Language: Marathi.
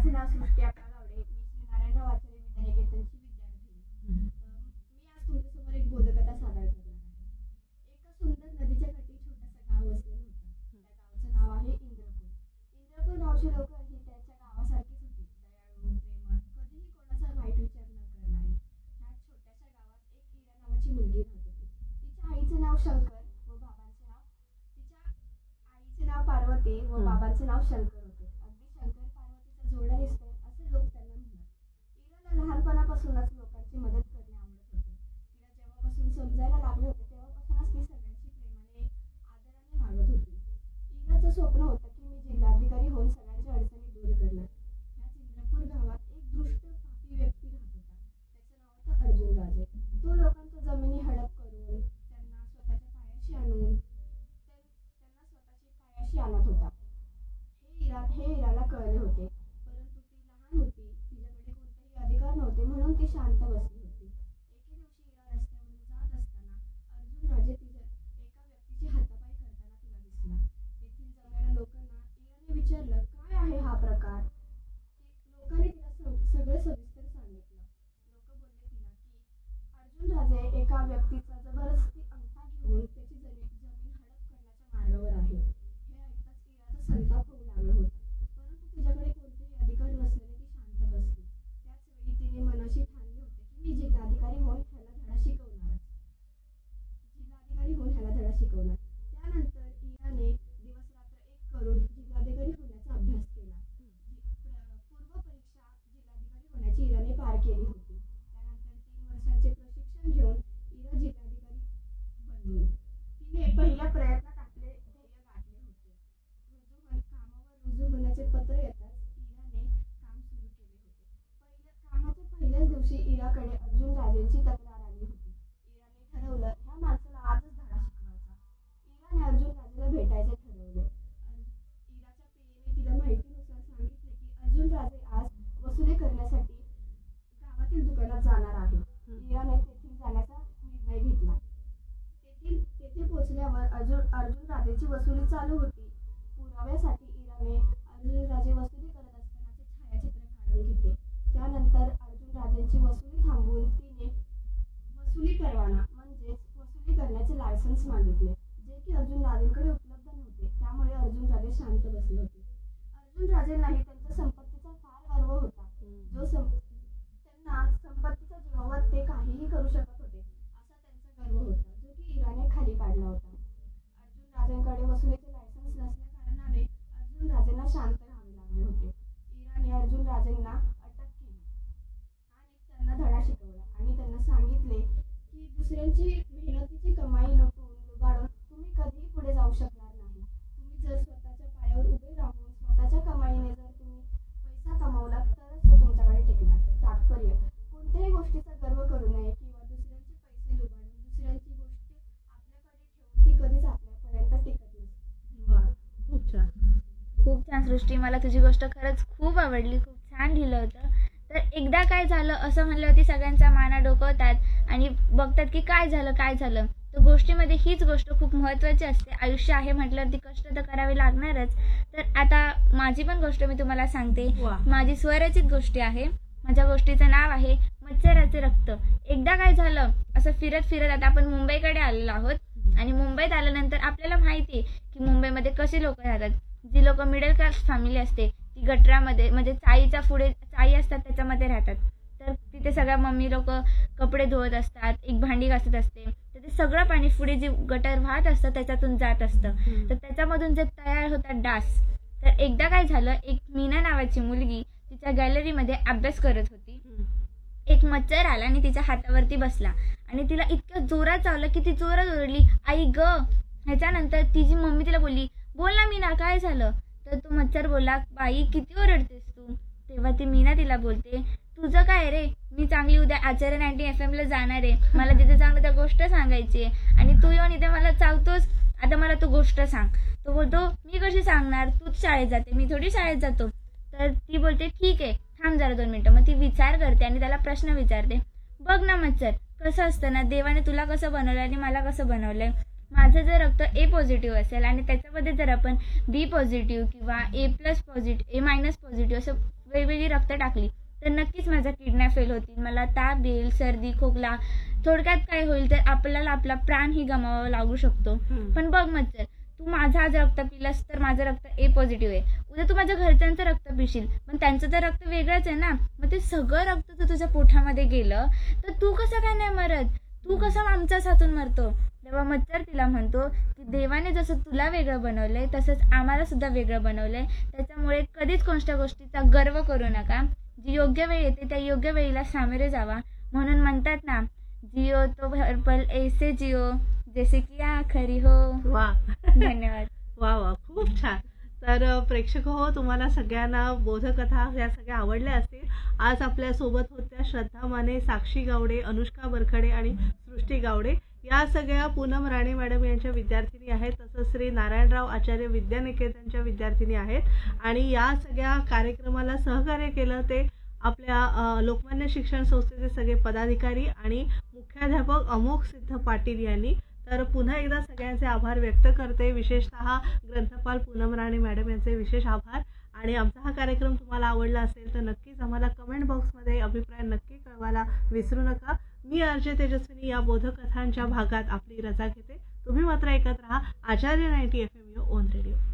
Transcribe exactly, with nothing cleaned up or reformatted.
माझे नाव सृष्टी अप्पा गावडे. मी श्री नारायणराव आचार्य विद्यानिकेतनची विद्यार्थिनी. मी आज तुमच्यासमोर एक बोधकथा सादर करणार आहे. एका सुंदर नदीच्या काठी छोटंसं गाव वसलेलं होतं. त्या गावाचं नाव आहे इंद्रपूर. इंद्रपूर गावचे लोक ही त्याच्या गावासारखीच होती, दयाळू, प्रेमळ, कधीही कोणाचा वाईट विचार न करणारी. ह्या छोट्याशा गावात एक इरा नावाची मुलगी राहत होती. तिच्या आईचे नाव शंकर व बाबांचे नाव तिच्या आईचे नाव पार्वती व बाबांचे नाव शंकर होते. अगदी शंकर पार्वतीचा जोडा दिसतोय असे लोक त्यांना म्हणत. इराला लहानपणापासूनच लोकांची मदत करणे आवडत होते. तिला जेव्हापासून समजायला लागले होते तेव्हापासूनच ती सगळ्यांची प्रेमाने आदराने वागत होती. इराचं स्वप्न होतं की मी जिल्हाधिकारी होऊन सगळ्यांच्या अडचणी दूर करणार. ह्याच इंद्रपूर गावात एक दृष्ट पापी व्यक्ती राहत होता. त्याचं नाव होतं अर्जुन राजे. तो लोकांच्या जमिनी हडप करून त्यांना स्वतःच्या पायाशी आणून त्यांना स्वतःची पायाशी आणत होता. हे इरा हे इराला कळले होते, परंतु ती लहान होती, तिच्याकडे कोणतेही अधिकार नव्हते, म्हणून ती शांत बसली होती. एके दिवशी इरा रस्त्यावरून जात असताना अर्जुन राजे तिच्या एका व्यक्तीची हातापाई करताना तिला दिसला. तेथील जमलेल्या लोकांना इराने विचारलं, काय आहे हा प्रकार? लोकांनी तिला सगळं सविस्तर सांगितलं. लोक बोलले तिला की अर्जुन राजे एका व्यक्तीचा जबरदस्ती अंगठा घेऊन त्याची जमीन जमीन हडप करण्याच्या मार्गावर आहे. हे ऐकताच इराचा संताप होऊ लागला होता, परंतु तिच्याकडे कोणतेही अधिकार नसल्याने ती शांत बसली. त्याच वेळी तिने मनाशी ठाणले होते की मी जिल्हाधिकारी होऊन ह्याला धडा शिकवणारच जिल्हाधिकारी होऊन ह्याला धडा शिकवणार. त्यानंतर इराने दिवस रात्र एक करून जिल्हाधिकारी होण्याचा अभ्यास केला. पूर्व परीक्षा जिल्हाधिकारी होण्याची इराने पार केली होती. त्यानंतर तीन वर्षांचे प्रशिक्षण घेऊन इरा जिल्हाधिकारी बनली. तिने पहिल्या प्रयत्नात आपले ध्येय गाठले होते. रुजू होऊन कामावर रुजू होण्याचे पत्र येताच इराने काम सुरू केले होते. पहिल्या कामाच्या पहिल्याच दिवशी इराकडे अर्जुन राजेंची तक्रार आली होती. इराने ठरवलं ह्या माणसाला आजच धडा शिकवायचा. इराने अर्जुन राजेला भेटायचे ठरवले. इराच्या प्रियेने तिला माहितीनुसार सांगितले की अर्जुन राजे आज वसुली करण्यासाठी गावातील दुकानात जाणार आहे. इराने तेथील जाण्याचा निर्णय घेतला. तेथील तेथे पोहोचल्यावर अर्जुन अर्जुन राजेची वसुली चालू होती. पुराव्यासाठी इराने अर्जुन राजे वसुली करत असतानाचे छायाचित्र काढून घेतले. त्यानंतर अर्जुन राजेंची वसुली थांबवून तिने वसुली परवाना म्हणजेच वसुली करण्याचे लायसन्स मागितले, जे की अर्जुन राजेंकडे उपलब्ध नव्हते. त्यामुळे अर्जुन राजे शांत बसले होते. अर्जुन राजेंनाही त्यांच्या संपत्तीचा फार गर्व होता. जो सं त्यांना संपत्तीच्या जीवावर ते काहीही करू शकत होते असा त्यांचा गर्व होता, जो की इराने खाली पाडला होता. अर्जुन राजेंकडे वसुलीचे लायसन्स नसल्या कारणाने अर्जुन राजेंना शांत राहावे लागले होते. इराने अर्जुन राजेंना अटक केली आणि त्यांना धडा शिकवला आणि त्यांना सांगितले की दुसऱ्यांची मेहनतीची कमाई लुटून लुबाडून तुम्ही कधीही पुढे जाऊ शकणार नाही. तुम्ही जर स्वतःच्या पायावर उभे राहून स्वतःच्या कमाईने जर तुम्ही पैसा कमावला तरच तो तुमच्याकडे टिकणार. तात्पर्य, कोणत्याही गोष्टीचा गर्व करू नये किंवा दुसऱ्यांचे पैसे लुबाडून दुसऱ्यांची गोष्ट आपल्याकडे ठेवून ती कधीच आपल्यापर्यंत टिकत नसते. वा, खूप छान खूप छान सृष्टी. मला तुझी गोष्ट खरंच खूप आवडली. खूप छान लिहिलं होतं. तर एकदा काय झालं असं म्हणल्यावरती सगळ्यांचा माना डोकवतात आणि बघतात की काय झालं काय झालं तर गोष्टीमध्ये हीच गोष्ट खूप महत्त्वाची असते. आयुष्य आहे म्हटल्यावरती कष्ट तर करावे लागणारच. तर आता माझी पण गोष्ट मी तुम्हाला सांगते. माझी स्वरचित गोष्टी आहे. माझ्या गोष्टीचं नाव आहे मच्छराचे रक्त. एकदा काय झालं असं फिरत फिरत आता आपण मुंबईकडे आलेलो आहोत आणि मुंबईत आल्यानंतर आपल्याला माहिती आहे की मुंबईमध्ये कसे लोक राहतात. जी लोक मिडल क्लास फॅमिली असते ती गटरामध्ये म्हणजे चाळीच्या पुढे चाळी असतात त्याच्यामध्ये राहतात. तर तिथे सगळ्या मम्मी लोक कपडे धुवत असतात, एक भांडी घासत असते, तर ते सगळं पाणी पुढे जे गटर वाहत असतं त्याच्यातून जात असतं. तर त्याच्यामधून जे तयार होतात डास. तर एकदा काय झालं, एक मीना नावाची मुलगी तिच्या गॅलरीमध्ये अभ्यास करत होती. एक मच्छर आला आणि तिच्या हातावरती बसला आणि तिला इतकं जोरात चावलं की ती जोरात ओरडली, आई ग. ह्याच्यानंतर तिची मम्मी तिला बोलली, बोल ना मीना काय झालं? तर तो मच्छर बोलला, बाई किती ओरडतेस तू? तेव्हा ती मीना तिला बोलते, तुझं काय रे, मी चांगली उद्या आचार्य नाईन्टी एफ एमला जाणार आहे. मला तिथे जाऊन त्या गोष्ट सांगायची आहे आणि तू येऊन इथे मला चावतोस. आता मला तू गोष्ट सांग. तो बोलतो, मी कशी सांगणार, तूच शाळेत जाते, मी थोडी शाळेत जातो. तर ती बोलते, ठीक आहे थांब जरा दोन मिनटं. मग ती विचार करते आणि त्याला प्रश्न विचारते, बघ ना मच्छर, कसं असतं ना, देवाने तुला कसं बनवलं आणि मला कसं बनवलंय. माझं जर रक्त ए पॉझिटिव्ह असेल आणि त्याच्यामध्ये जर आपण बी पॉझिटिव्ह किंवा ए प्लस पॉझिटिव्ह ए मायनस पॉझिटिव्ह असं वेगवेगळी रक्त टाकली तर नक्कीच माझा किडन्या फेल होतील, मला ताप येईल, सर्दी खोकला, थोडक्यात काय होईल तर आपल्याला आपला प्राणही गमावावा लागू शकतो. हम्म. पण बघ मच्छर, तू माझं आज रक्त पिलास तर माझं रक्त ए पॉझिटिव्ह आहे, उद्या तू माझ्या घरच्यांचं रक्त पिशील पण त्यांचं तर रक्त वेगळंच आहे ना, मग ते सगळं रक्त जर तुझ्या पोटामध्ये गेलं तर तू कसं काय नाही मरत, तू कसं आमच्याच हातून मरतो. तेव्हा मच्छर तिला म्हणतो की देवाने जसं तुला वेगळं बनवलंय तसंच आम्हाला सुद्धा वेगळं बनवलंय, त्याच्यामुळे कधीच कोणत्या गोष्टीचा गर्व करू नका, जी योग्य वेळ येते त्या योग्य वेळेला सामोरे जावा. म्हणून म्हणतात ना, जिओ तो हर पल ऐसे जिओ जैसे की आखरी हो. वा धन्यवाद. वा वा खूप छान. तर अ, प्रेक्षक हो, तुम्हाला सगळ्यांना बोधकथा या सगळ्या आवडल्या असतील. आज आपल्या सोबत होत्या श्रद्धा माने, साक्षी गावडे, अनुष्का बरखडे आणि सृष्टी गावडे. या सगळ्या पूनम राणे मॅडम यांच्या विद्यार्थिनी आहेत, तसंच श्री नारायणराव आचार्य विद्यानिकेतनच्या विद्यार्थिनी आहेत. आणि या सगळ्या कार्यक्रमाला सहकार्य केलं ते आपल्या अ, लोकमान्य शिक्षण संस्थेचे सगळे पदाधिकारी आणि मुख्याध्यापक अमोघ सिद्ध पाटील यांनी. तर पुन्हा एकदा सगळ्यांचे आभार व्यक्त करते, विशेषतः ग्रंथपाल पूनम राणे मॅडम यांचे विशेष आभार. आणि आमचा हा कार्यक्रम तुम्हाला आवडला असेल तर नक्कीच आम्हाला कमेंट बॉक्समध्ये अभिप्राय नक्की कळवायला विसरू नका. मी अर्जय तेजस्विनी या बोधकथांच्या भागात आपली रजा घेते. तुम्ही मात्र ऐकत राहा आचार्य ninety F M on radio.